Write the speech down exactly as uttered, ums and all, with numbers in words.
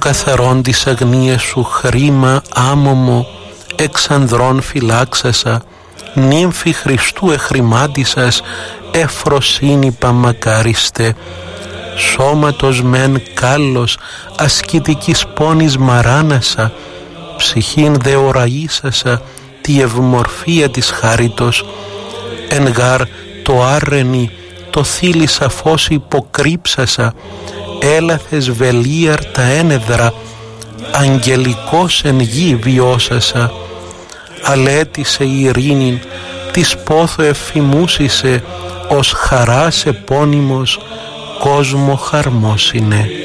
καθαρόν της αγνίας σου χρήμα άμωμο, εξ ανδρών φυλάξασα, νύμφη Χριστού εχρημάτισας, εφροσύνη παμακάριστε. Σώματος μεν κάλλος, ασκητικής πόνης μαράνασα, ψυχήν δε οραΐσασα, τη ευμορφία της χάριτος. Εν γάρ το άρρενη, το θύλισα φως υποκρύψασα, έλαθες βελίαρ τα ένεδρα, αγγελικός εν γη βιώσασα. Αλέτησε η ειρήνην, της πόθο εφημούσισε, ως χαράς επώνυμος, κόσμο χαρμός είναι.